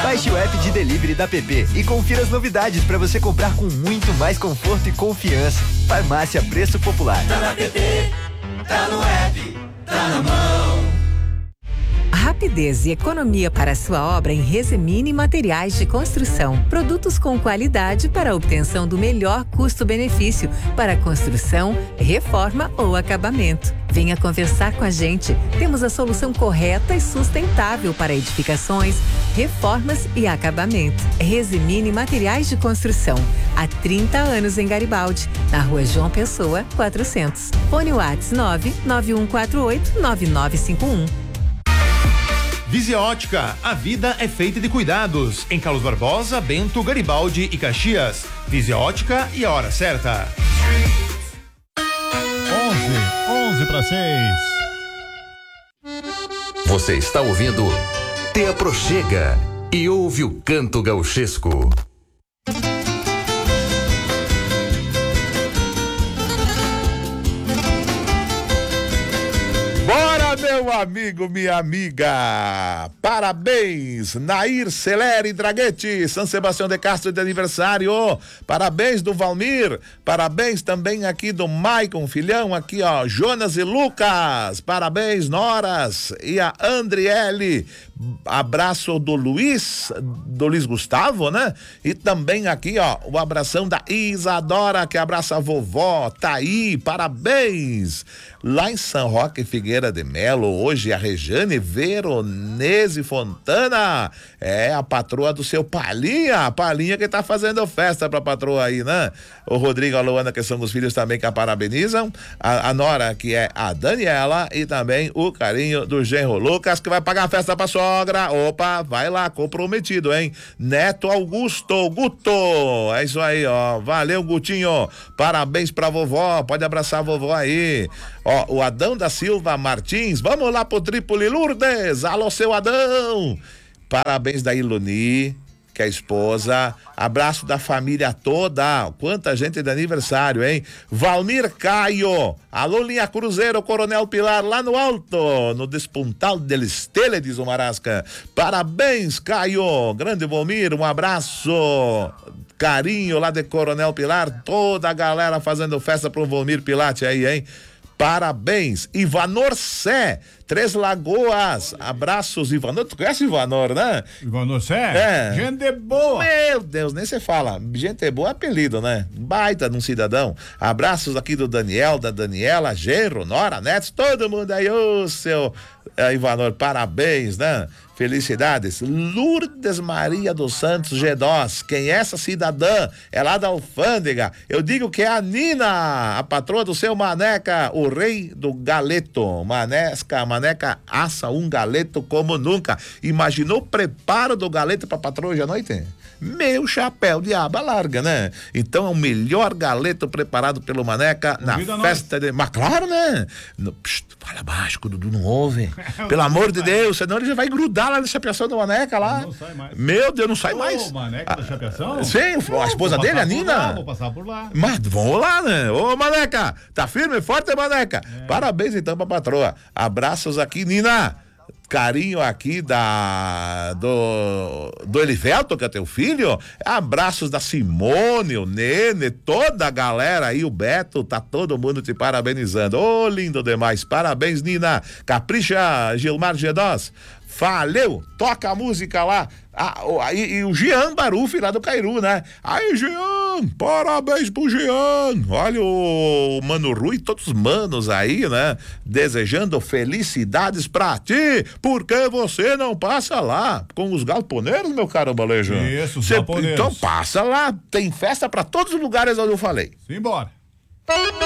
Baixe o app de delivery da PP e confira as novidades para você comprar com muito mais conforto e confiança. Farmácia Preço Popular. Tá na PP, tá no app, tá na mão. Rapidez e economia para a sua obra em Resemini Materiais de Construção. Produtos com qualidade para a obtenção do melhor custo-benefício para construção, reforma ou acabamento. Venha conversar com a gente. Temos a solução correta e sustentável para edificações, reformas e acabamento. Resemini Materiais de Construção. Há 30 anos em Garibaldi, na Rua João Pessoa, 400. Fone WhatsApp 991489951. Visia Ótica, a vida é feita de cuidados. Em Carlos Barbosa, Bento, Garibaldi e Caxias. Visia Ótica e a hora certa. 11:06. Você está ouvindo Te Aproxega e ouve o canto gauchesco. Meu amigo, minha amiga, parabéns, Nair Celere Draguete, São Sebastião de Castro de aniversário, parabéns do Valmir, parabéns também aqui do Maicon, filhão, aqui ó, Jonas e Lucas, parabéns Noras e a Andriele, abraço do Luiz Gustavo, né? E também aqui ó, o abração da Isadora, que abraça a vovó, tá aí, parabéns. Lá em São Roque Figueira de Melo, hoje a Rejane Veronese Fontana é a patroa do seu Palinha, a Palinha que tá fazendo festa pra patroa aí, né? O Rodrigo e a Luana, que são os filhos também que a parabenizam, a Nora, que é a Daniela, e também o carinho do genro Lucas, que vai pagar a festa pra sogra. Opa, vai lá, comprometido, hein? Neto Augusto, Guto, é isso aí, ó, valeu Gutinho, parabéns pra vovó, pode abraçar a vovó aí. Ó, o Adão da Silva Martins, vamos lá pro Trípoli Lourdes, alô seu Adão, parabéns da Iloni, que é a esposa, abraço da família toda, quanta gente de aniversário, hein? Valmir Caio, alô linha Cruzeiro, Coronel Pilar, lá no alto, no Despuntal del Estele, diz o Marasca, parabéns Caio, grande Valmir, um abraço, carinho lá de Coronel Pilar, toda a galera fazendo festa pro Valmir Pilate aí, hein? Parabéns, Ivanor Sé, Três Lagoas, abraços, Ivanor, tu conhece Ivanor, né? Ivanor Sé? É. Gente boa. Meu Deus, nem você fala, gente boa é apelido, né? Baita de um cidadão, abraços aqui do Daniel, da Daniela, Genro, Nora, Netos, todo mundo aí, ô seu Ivanor, parabéns, né? Felicidades. Lourdes Maria dos Santos Gedós, quem é essa cidadã? É lá da Alfândega. Eu digo que é a Nina, a patroa do seu Maneca, o rei do galeto. Maneca assa um galeto como nunca. Imaginou o preparo do galeto pra patroa hoje à noite? Meu chapéu de aba larga, né? Então é o melhor galeto preparado pelo Maneca na festa de... Mas claro, né? Fala baixo, que o Dudu não ouve. Pelo amor de Deus, senão ele já vai grudar lá na chapeação do Maneca lá. Não sai mais. Meu Deus, não sai mais. O Maneca da chapeação? Sim, a esposa dele, a Nina. Vou passar por lá. Mas vamos lá, né? Ô Maneca, tá firme e forte, Maneca? Parabéns então pra patroa. Abraços aqui, Nina. Carinho aqui do Elivelto, que é teu filho, abraços da Simone, o Nene, toda a galera aí, o Beto, tá todo mundo te parabenizando, ô lindo demais, parabéns Nina, capricha Gilmar Gedós, valeu, toca a música lá, e o Jean Barufi lá do Cairu, né? Aí Jean, parabéns pro Jean, olha o Mano Rui, todos os manos aí, né? Desejando felicidades pra ti, porque você não passa lá com os galponeiros, meu caro Balejo. Isso, os galponeiros. Então passa lá, tem festa pra todos os lugares onde eu falei. Simbora.